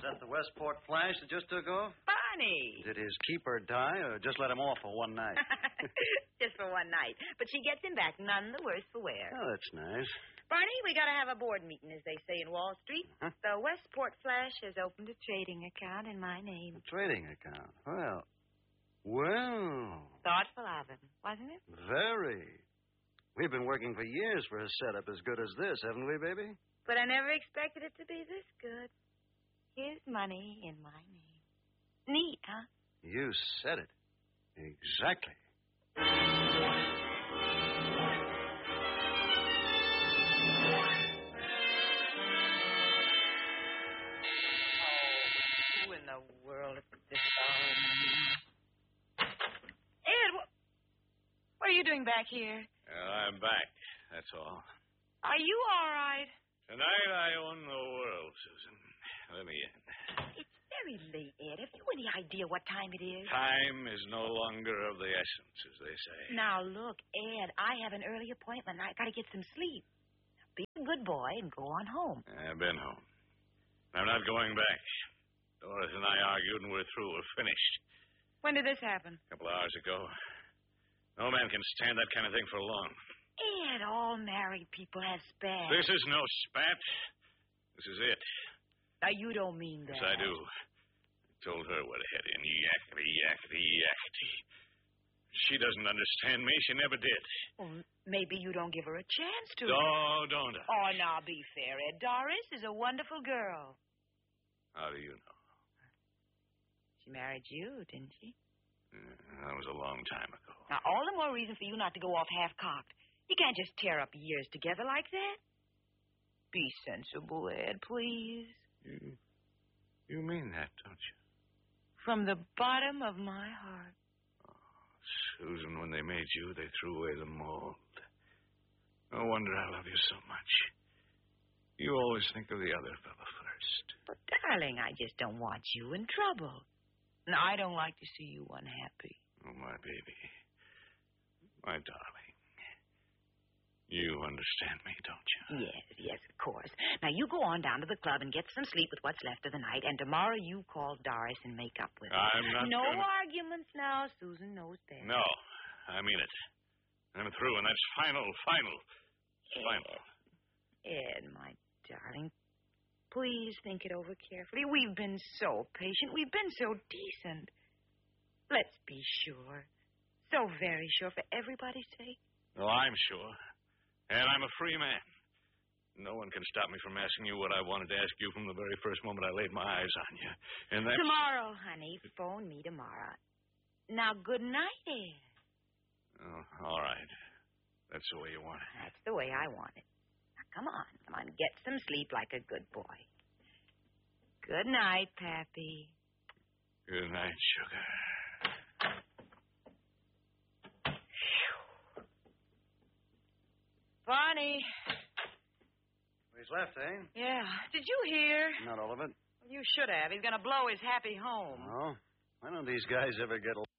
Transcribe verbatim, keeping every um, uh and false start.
that the Westport Flash that just took off? Barney! Did his keeper die or just let him off for one night? Just for one night. But she gets him back none the worse for wear. Oh, that's nice. Barney, we got to have a board meeting, as they say in Wall Street. Huh? The Westport Flash has opened a trading account in my name. A trading account. Well, well. Thoughtful of him, wasn't it? Very. We've been working for years for a setup as good as this, haven't we, baby? But I never expected it to be this good. His money in my name. Neat, huh? You said it. Exactly. Who in the world is this hour? Ed, what, what are you doing back here? Well, I'm back, that's all. Are you all right? Tonight I own the world, Susan. Let me in. It's very late, Ed. Have you any idea what time it is? Time is no longer of the essence, as they say. Now, look, Ed, I have an early appointment. I got to get some sleep. Now, be a good boy and go on home. I've been home. I'm not going back. Doris and I argued and we're through. We're finished. When did this happen? A couple of hours ago. No man can stand that kind of thing for long. Ed, all married people have spats. This is no spat. This is it. Now, you don't mean that. Yes, I do. I told her where to head in. Yakety, yakety, yakety. She doesn't understand me. She never did. Well, maybe you don't give her a chance to. No, don't I? Oh, now, be fair, Ed. Doris is a wonderful girl. How do you know? She married you, didn't she? Uh, that was a long time ago. Now, all the more reason for you not to go off half-cocked. You can't just tear up years together like that. Be sensible, Ed, please. You, you mean that, don't you? From the bottom of my heart. Oh, Susan, when they made you, they threw away the mold. No wonder I love you so much. You always think of the other fellow first. But, darling, I just don't want you in trouble. And I don't like to see you unhappy. Oh, my baby. My darling. You understand me, don't you? Yes, yes, of course. Now, you go on down to the club and get some sleep with what's left of the night, and tomorrow you call Doris and make up with her. I'm not No gonna... arguments now. Susan knows best. No, I mean it. I'm through, and that's final, final, final. Ed, Ed, my darling, please think it over carefully. We've been so patient. We've been so decent. Let's be sure. So very sure for everybody's sake. Well, I'm sure. And I'm a free man. No one can stop me from asking you what I wanted to ask you from the very first moment I laid my eyes on you. And that's... Tomorrow, honey. Phone me tomorrow. Now, good night, Ed. Oh, all right. That's the way you want it. That's the way I want it. Now, come on. Come on. Get some sleep like a good boy. Good night, Pappy. Good night, sugar. Barney. He's left, eh? Yeah. Did you hear? Not all of it. Well, you should have. He's going to blow his happy home. Oh? Why don't these guys ever get along?